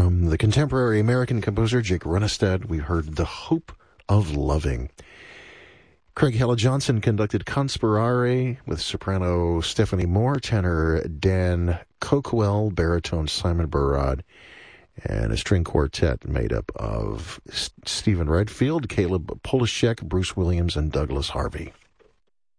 From the contemporary American composer Jake Runestad, we heard The Hope of Loving. Craig Hella Johnson conducted Conspirare with soprano Stephanie Moore, tenor Dan Coquel, baritone Simon Barad, and a string quartet made up of Stephen Redfield, Caleb Polishek, Bruce Williams, and Douglas Harvey.